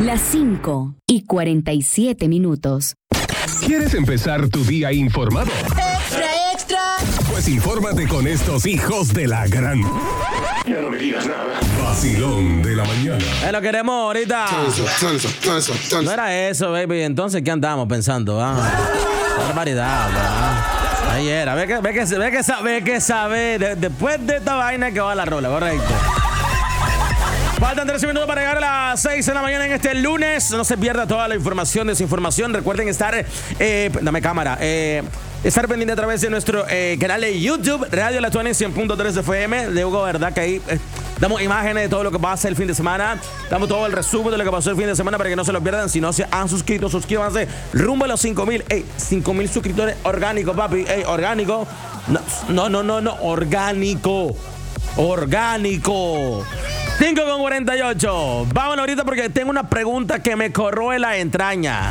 Las 5:47. ¿Quieres empezar tu día informado? ¡Extra, extra! Pues infórmate con estos hijos de la gran... Ya no me digas nada. Vacilón de la mañana. Lo queremos ahorita. No era eso, baby. Entonces, ¿qué andamos pensando? Barbaridad, ahí era. Ve que sabe. Después de esta vaina que va a la rola, correcto. Faltan 13 minutos para llegar a las 6 de la mañana en este lunes. No se pierda toda la información, desinformación. Recuerden estar, dame cámara, estar pendiente a través de nuestro canal de YouTube, Radio La Tuanis 100.3 FM. De Hugo, ¿verdad? Que ahí damos imágenes de todo lo que pasa el fin de semana. Damos todo el resumen de lo que pasó el fin de semana para que no se lo pierdan. Si no se han suscrito, suscríbanse. Rumbo a los 5,000. 5,000 suscriptores orgánicos, papi. Orgánico. No. Orgánico. 5:48. Vámonos ahorita porque tengo una pregunta que me corroe la entraña.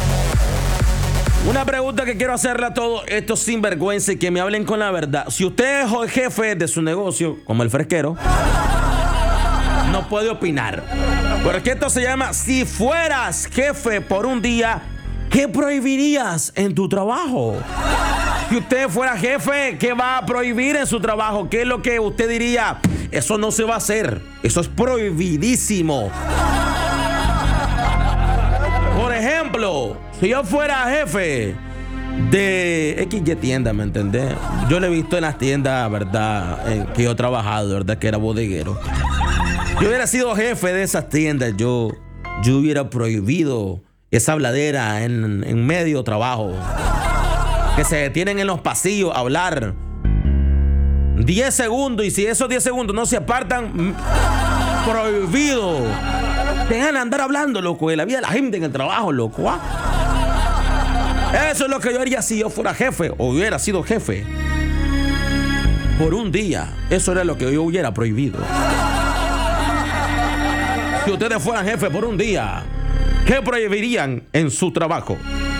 Una pregunta que quiero hacerle a todos estos sinvergüenzas y que me hablen con la verdad. Si usted es el jefe de su negocio, como el fresquero, no puede opinar. Porque esto se llama: si fueras jefe por un día, ¿qué prohibirías en tu trabajo? Si usted fuera jefe, ¿qué va a prohibir en su trabajo? ¿Qué es lo que usted diría? Eso no se va a hacer. Eso es prohibidísimo. Por ejemplo, si yo fuera jefe de XY tienda, ¿me entendés? Yo lo he visto en las tiendas, ¿verdad? Que yo he trabajado, ¿verdad? Que era bodeguero. Yo hubiera sido jefe de esas tiendas. Yo hubiera prohibido esa habladera en medio trabajo. Que se detienen en los pasillos a hablar 10 segundos, y si esos 10 segundos no se apartan, prohibido. Dejan de andar hablando, loco, de la vida de la gente en el trabajo, loco. Eso es lo que yo haría si yo fuera jefe o hubiera sido jefe. Por un día, eso era lo que yo hubiera prohibido. Si ustedes fueran jefe por un día, ¿qué prohibirían en su trabajo?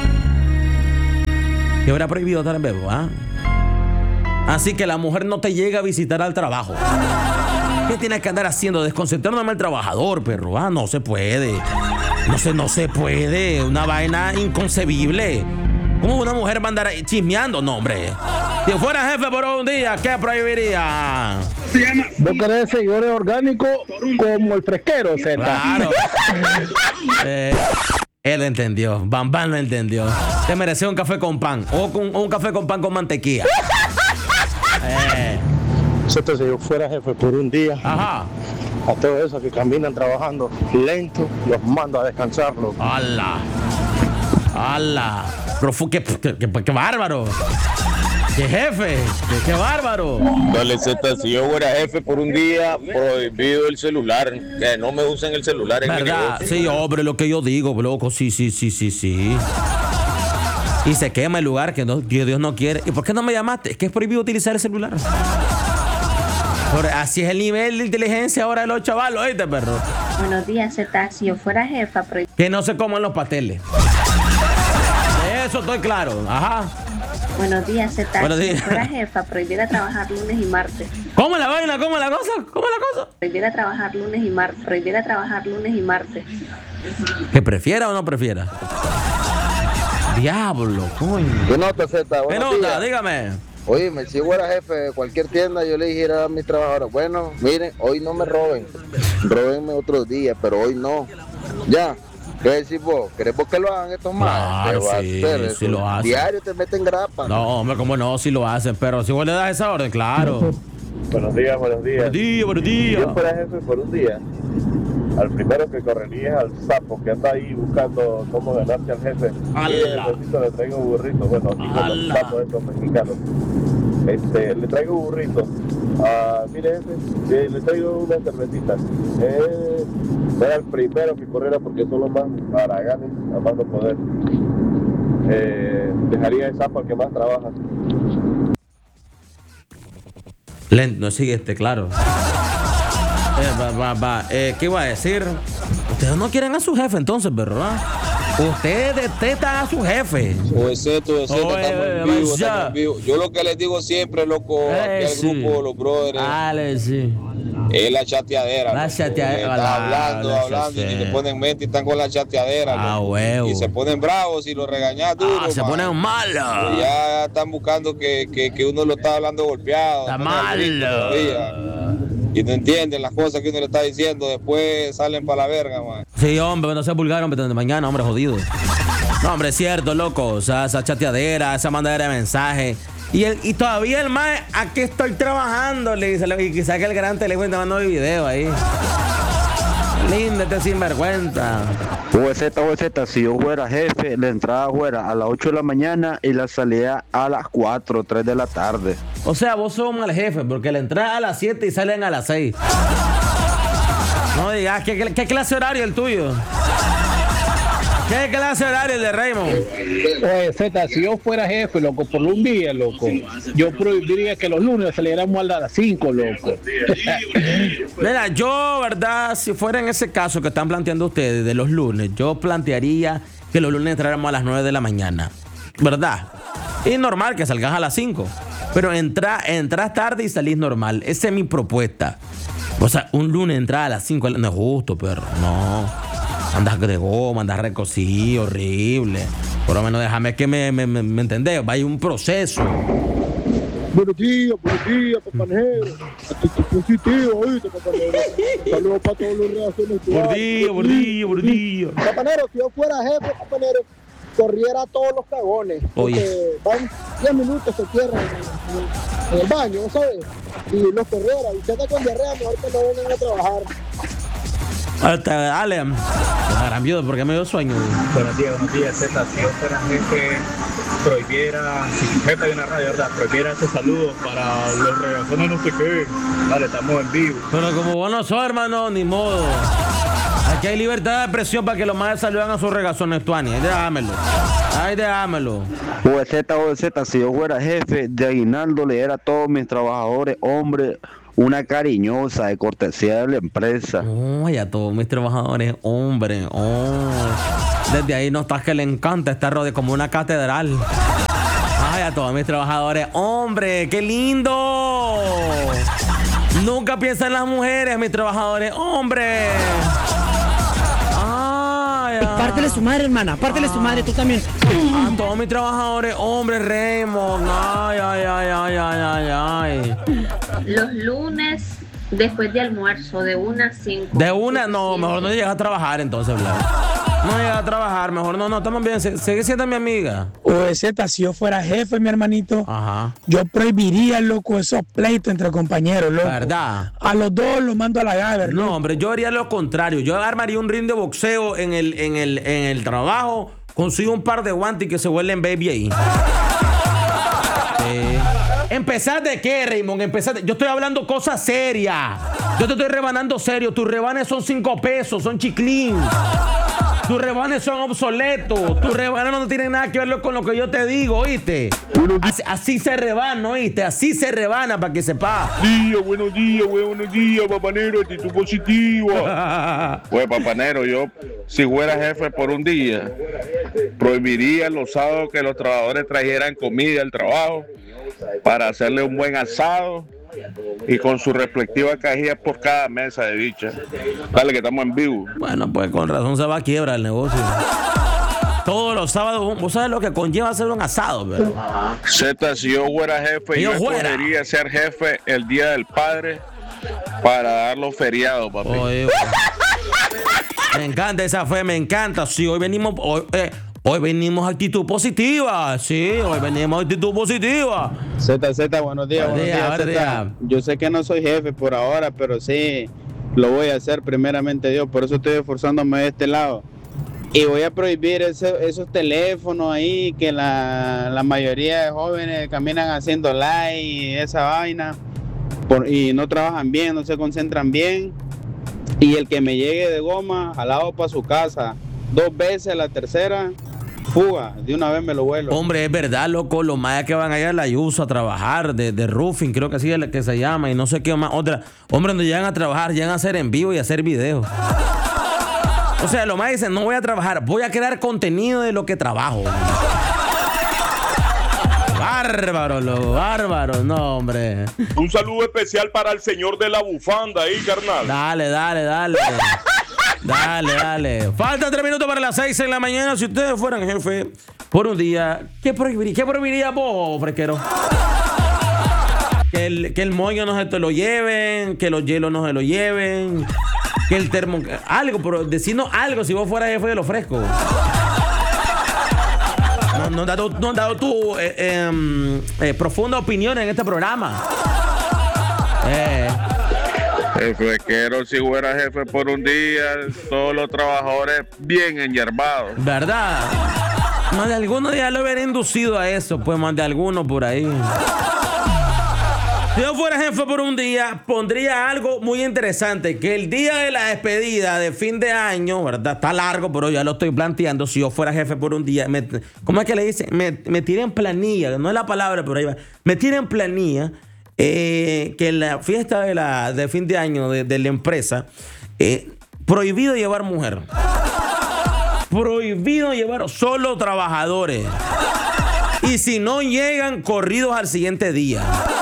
¿Qué hubiera prohibido estar en bebo? Así que la mujer no te llega a visitar al trabajo. ¿Qué tienes que andar haciendo? Desconcentrándome al trabajador, perro. No se puede. No se puede. Una vaina inconcebible. ¿Cómo una mujer va a andar chismeando? No, hombre. Si fuera jefe por un día, ¿qué prohibiría? ¿Vos querés seguidores orgánicos como el fresquero, Z? Claro. Él entendió. Bam lo entendió. Te merecía un café con pan. O un café con pan con mantequilla. Si yo fuera jefe por un día, Ajá. a todos esos que caminan trabajando lento, los mando a descansarlos. ¡Hala! Pero qué bárbaro. ¡Qué jefe! ¡Qué bárbaro! Dale, Z, si yo fuera jefe por un día, prohibido el celular. Que no me usen el celular en mi ¿verdad? negocio. Sí, hombre, lo que yo digo, loco. Sí. Y se quema el lugar que Dios no quiere. ¿Y por qué no me llamaste? Es que es prohibido utilizar el celular. Así es el nivel de inteligencia ahora de los chavalos, ¿oíste, perro? Buenos días, Z. Si yo fuera jefa, Que no se coman los pasteles. De eso estoy claro. Ajá. Buenos días, Z. Buenos días. Si yo fuera jefa, prohibiera trabajar lunes y martes. ¿Cómo la vaina? ¿Cómo la cosa? Prohibiera trabajar lunes y martes. ¿Que prefiera o no prefiera? Diablo, coño. ¿Qué nota, Z? ¿Qué nota? Dígame. Oye, si yo fuera jefe de cualquier tienda, yo le dijera a mis trabajadores: bueno, miren, hoy no me roben, róbenme otros días, pero hoy no. Ya. ¿Qué decís vos? ¿Querés vos que lo hagan estos más? Claro, sí lo hacen. Diario te meten grapa. No, hombre, cómo no, sí lo hacen, pero si vos le das esa orden, claro. Buenos días. Buenos días. Si yo fuera jefe por un día, al primero que correría es al sapo que anda ahí buscando cómo ganarse al jefe. Necesito, le traigo un burrito. Bueno, aquí con los sapos estos mexicanos. Le traigo un burrito. Mire, jefe, le traigo una cervecita. Era el primero que corriera porque son los más haraganes, a más no poder. Dejaría el sapo al que más trabaja. Lento, sigue claro. ¿Qué iba a decir? Ustedes no quieren a su jefe entonces, ¿verdad? Ustedes detestan a su jefe. Pues estamos en vivo. Yo lo que les digo siempre, loco, aquí al grupo, los brothers. Dale, sí. Es la chateadera. La chateadera. Hablando, y le ponen mente y están con la chateadera. Huevo. Y se ponen bravos y lo regañan duro. Se ponen malos. Ya están buscando que uno lo está hablando golpeado. Está malo. Y no entienden las cosas que uno le está diciendo. Después salen para la verga, man. Sí, hombre, no seas vulgar, hombre, de mañana, hombre, jodido. No, hombre, es cierto, loco. O sea, esa chateadera, esa mandadera de mensajes. Y todavía el mae, aquí estoy trabajando, le dice, y que saque el gran teléfono y te mando el video ahí. Lindo este sinvergüenza. OZ, si yo fuera jefe, la entrada fuera a las 8 de la mañana y la salida a las 4, 3 de la tarde. O sea, vos sos mal jefe, porque la entrada a las 7 y salen a las 6. No digas, ¿qué clase horario el tuyo? ¿Qué clase horario el de Raymond? Oye, Z, si yo fuera jefe, loco, por un día, loco, yo prohibiría que los lunes saliéramos a las 5, loco. Mira, yo, verdad, si fuera en ese caso que están planteando ustedes de los lunes, yo plantearía que los lunes entráramos a las 9 de la mañana, ¿verdad? Es normal que salgas a las 5, pero entras tarde y salís normal. Esa es mi propuesta. O sea, un lunes entrar a las 5 no es justo, perro, no. Andas de goma, andas recocido, horrible. Por lo menos déjame que me entendés, vaya un proceso. Buenos días, papanero. Actitud positiva, oíste, papanero. Saludos para todos los reacciones. Buenos días. Papanero, si yo fuera jefe, papanero, corriera a todos los cagones. Porque van 10 minutos, se cierran en el baño, ¿sabes? Y los corriera. Y si anda con diarrea, mejor que no vengan a trabajar. Dale, gran viudo, porque me dio sueño. Buenos días, Z. Si yo fuera jefe, prohibiera, si jefe de una radio, ¿verdad? Prohibiera esos saludos para los regazones, no sé qué. Dale, estamos en vivo. Pero como vos no sos, hermano, ni modo. Aquí hay libertad de expresión para que los madres saludan a sus regazones, Tuani. Ahí déjamelo. OZ, si yo fuera jefe de aguinaldo, le diera a todos mis trabajadores, hombres, una cariñosa de cortesía de la empresa. Ay, a todos mis trabajadores, hombre. Desde ahí notas que le encanta estar rodeado como una catedral. Ay, a todos mis trabajadores, hombre, qué lindo. Nunca piensa en las mujeres, mis trabajadores, hombre. Pártele su madre, hermana, pártele su madre, tú también. A todos mis trabajadores, hombre, Raymond. Ay. Los lunes después de almuerzo, de 1 a 5. De 1, no, mejor no llegas a trabajar entonces, Blas. No llegas a trabajar, mejor no, estamos bien. Sigue siendo mi amiga. Z, si yo fuera jefe, mi hermanito, yo prohibiría, loco, esos pleitos entre compañeros, loco. ¿Verdad? A los dos los mando a la llave, No, hombre, yo haría lo contrario. Yo armaría un ring de boxeo en el trabajo, consigo un par de guantes y que se vuelven baby ahí. ¿Empezar de qué, Raymond? Yo estoy hablando cosas serias. Yo te estoy rebanando serio. Tus rebanes son 5 pesos, son chiclín. Tus rebanes son obsoletos. Tus rebanes no tienen nada que ver con lo que yo te digo, ¿oíste? Así se rebana, ¿oíste? Así se rebana, para que sepas. Buenos días, papanero, actitud positiva. Pues, papanero, yo, si fuera jefe por un día, prohibiría los sábados que los trabajadores trajeran comida al trabajo para hacerle un buen asado y con su respectiva cajilla por cada mesa de dicha. Dale, que estamos en vivo. Bueno, pues con razón se va a quiebra el negocio. Todos los sábados, vos sabes lo que conlleva hacer un asado, ¿verdad? Z, si yo fuera jefe, yo escogería ser jefe el Día del Padre para dar los feriados, papi. Me encanta esa fe, me encanta. Sí, hoy venimos actitud positiva. Sí, hoy venimos actitud positiva. Z, buenos días. Z. Yo sé que no soy jefe por ahora, pero sí lo voy a hacer primeramente Dios. Por eso estoy esforzándome de este lado. Y voy a prohibir esos teléfonos ahí que la mayoría de jóvenes caminan haciendo like y esa vaina. Y no trabajan bien, no se concentran bien. Y el que me llegue de goma, jalado para su casa 2 veces, la tercera, fuga, de una vez me lo vuelo. Hombre, es verdad, loco, los mayas que van allá a la Yusa a trabajar, de roofing, creo que así es que se llama, y no sé qué más, otra. Hombre, cuando llegan a trabajar, llegan a hacer en vivo y a hacer videos. O sea, los mayas dicen, no voy a trabajar, voy a crear contenido de lo que trabajo. Bárbaro, loco, bárbaro, no, hombre. Un saludo especial para el señor de la bufanda ahí, carnal. Dale. Dale. Faltan 3 minutos para las 6 de la mañana. Si ustedes fueran jefe por un día, ¿qué prohibiría vos, fresquero? Que el moño no se te lo lleven, que los hielos no se lo lleven, que el termo... Algo, pero decirnos algo si vos fueras jefe de lo fresco. No han dado tu profunda opinión en este programa. El fresquero, si fuera jefe por un día, todos los trabajadores bien enyerbados. ¿Verdad? Más de algunos ya lo hubiera inducido a eso, pues más de algunos por ahí. Si yo fuera jefe por un día, pondría algo muy interesante, que el día de la despedida de fin de año, ¿verdad? Está largo, pero ya lo estoy planteando. Si yo fuera jefe por un día, ¿cómo es que le dicen? Me tiré en planilla, no es la palabra, pero ahí va. Me tiré en planilla que en la fiesta de fin de año de la empresa, prohibido llevar mujer. Prohibido llevar solo trabajadores. Y si no llegan, corridos al siguiente día.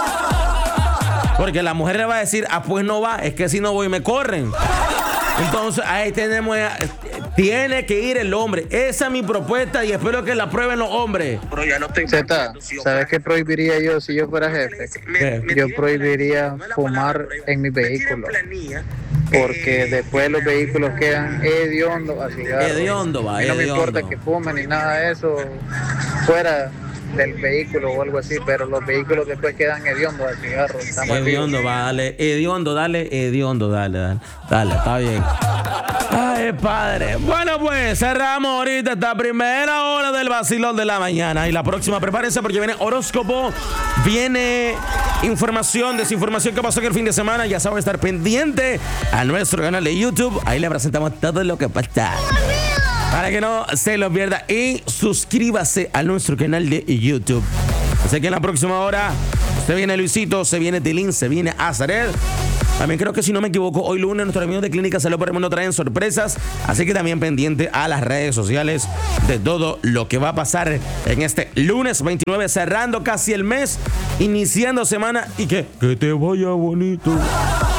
Porque la mujer le va a decir, pues no va, es que si no voy me corren. Entonces ahí tenemos, tiene que ir el hombre. Esa es mi propuesta y espero que la aprueben los hombres. Zeta, ¿sabes qué prohibiría yo si yo fuera jefe? ¿Qué? Yo prohibiría fumar en mi vehículo. Porque después los vehículos quedan hediondos a cigarros. Hediondo, va, y no me hediondo. importa que fumen ni nada de eso fuera del vehículo o algo así, pero los vehículos después quedan hediondos al cigarro. Hediondo, va, dale, hediondo, dale, está bien. Ay, padre. Bueno, pues cerramos ahorita esta primera hora del vacilón de la mañana. Y la próxima, prepárense porque viene horóscopo, viene información, desinformación que pasó aquí el fin de semana. Ya saben, estar pendiente a nuestro canal de YouTube. Ahí le presentamos todo lo que pasa, para que no se lo pierda. Y suscríbase a nuestro canal de YouTube. Así que en la próxima hora se viene Luisito, se viene Tilín, se viene Azaret. También creo que, si no me equivoco, hoy lunes nuestros amigos de Clínica Salud por el Mundo traen sorpresas. Así que también pendiente a las redes sociales de todo lo que va a pasar en este lunes 29, cerrando casi el mes, iniciando semana. Y que te vaya bonito.